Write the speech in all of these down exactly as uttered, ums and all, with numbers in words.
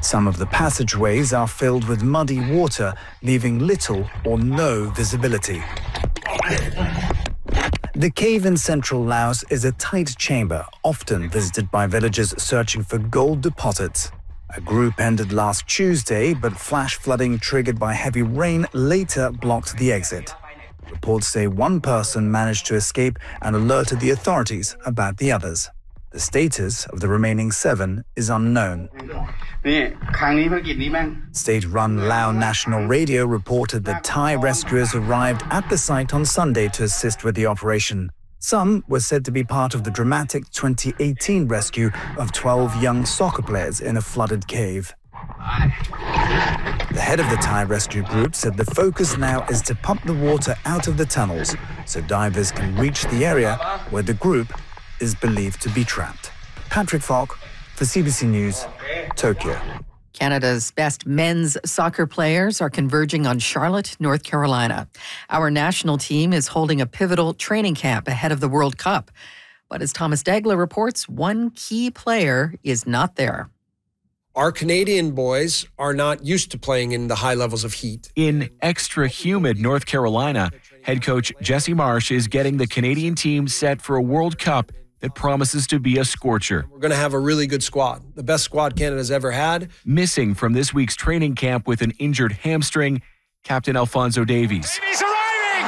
Some of the passageways are filled with muddy water, leaving little or no visibility. The cave in central Laos is a tight chamber, often visited by villagers searching for gold deposits. A group ended last Tuesday, but flash flooding triggered by heavy rain later blocked the exit. Reports say one person managed to escape and alerted the authorities about the others. The status of the remaining seven is unknown. State-run Lao National Radio reported that Thai rescuers arrived at the site on Sunday to assist with the operation. Some were said to be part of the dramatic twenty eighteen rescue of twelve young soccer players in a flooded cave. The head of the Thai rescue group said the focus now is to pump the water out of the tunnels so divers can reach the area where the group is believed to be trapped. Patrick Falk for C B C News, Tokyo. Canada's best men's soccer players are converging on Charlotte, North Carolina. Our national team is holding a pivotal training camp ahead of the World Cup. But as Thomas Dagler reports, one key player is not there. Our Canadian boys are not used to playing in the high levels of heat. In extra humid North Carolina, head coach Jesse Marsh is getting the Canadian team set for a World Cup that promises to be a scorcher. We're going to have a really good squad, the best squad Canada's ever had. Missing from this week's training camp with an injured hamstring, Captain Alphonso Davies. Davies arriving!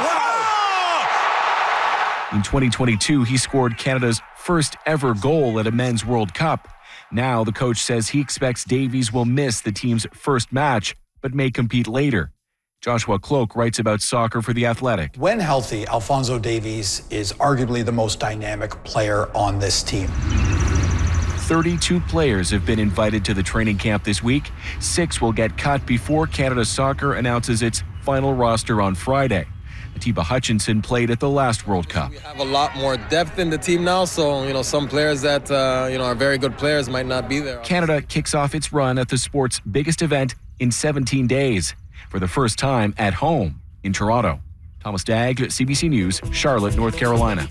Wow! In twenty twenty-two, he scored Canada's first ever goal at a men's World Cup. Now the coach says he expects Davies will miss the team's first match, but may compete later. Joshua Cloak writes about soccer for The Athletic. When healthy, Alphonso Davies is arguably the most dynamic player on this team. thirty-two players have been invited to the training camp this week. Six will get cut before Canada Soccer announces its final roster on Friday. Atiba Hutchinson played at the last World Cup. We have a lot more depth in the team now, so you know some players that uh, you know are very good players might not be there. Canada kicks off its run at the sport's biggest event in seventeen days. For the first time at home in Toronto. Thomas Dagg, C B C News, Charlotte, North Carolina.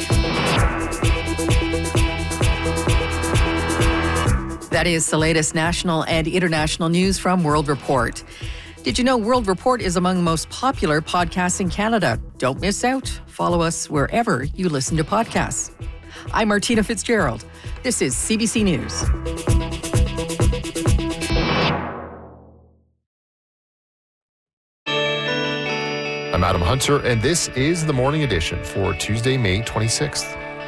That is the latest national and international news from World Report. Did you know World Report is among the most popular podcasts in Canada? Don't miss out. Follow us wherever you listen to podcasts. I'm Martina Fitzgerald. This is C B C News. I'm Adam Hunter, and this is the Morning Edition for Tuesday, May twenty-sixth.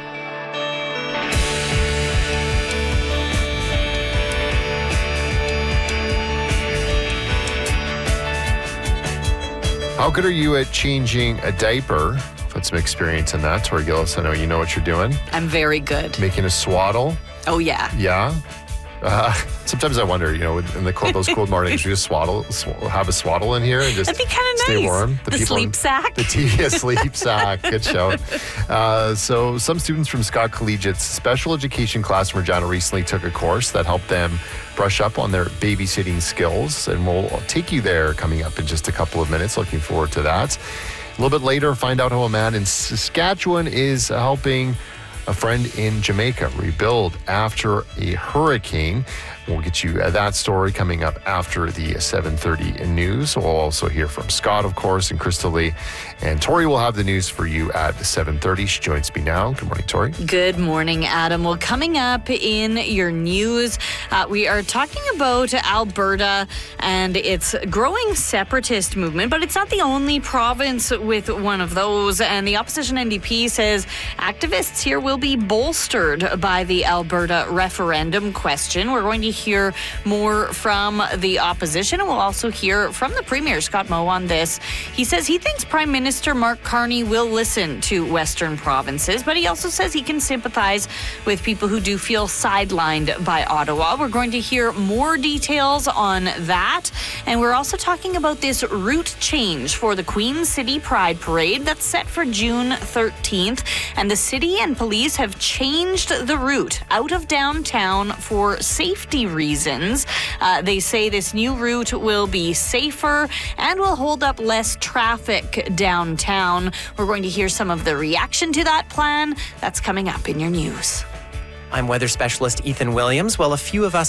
How good are you at changing a diaper? I've had some experience in that. Tori Gillis, I know you know what you're doing. I'm very good. Making a swaddle. Oh, yeah. Yeah? Uh, sometimes I wonder, you know, in the cold, those cold mornings, we just swaddle, sw- have a swaddle in here and just That'd be kind of stay nice. warm. The, the sleep in, sack. The T V sleep sack. Good show. Uh, so some students from Scott Collegiate's special education class from Regina recently took a course that helped them brush up on their babysitting skills. And we'll take you there coming up in just a couple of minutes. Looking forward to that. A little bit later, find out how a man in Saskatchewan is helping a friend in Jamaica rebuild after a hurricane. We'll get you that story coming up after the seven thirty news. We'll also hear from Scott, of course, and Crystal Lee. And Tori will have the news for you at seven thirty. She joins me now. Good morning, Tori. Good morning, Adam. Well, coming up in your news, uh, we are talking about Alberta and its growing separatist movement, but it's not the only province with one of those. And the opposition N D P says activists here will be bolstered by the Alberta referendum question. We're going to hear more from the opposition, and we'll also hear from the Premier, Scott Moe, on this. He says he thinks Prime Minister Mark Carney will listen to Western provinces, but he also says he can sympathize with people who do feel sidelined by Ottawa. We're going to hear more details on that, and we're also talking about this route change for the Queen City Pride Parade that's set for June thirteenth, and the city and police have changed the route out of downtown for safety reasons. Uh, they say this new route will be safer and will hold up less traffic downtown. We're going to hear some of the reaction to that plan. That's coming up in your news. I'm weather specialist Ethan Williams. Well, a few of us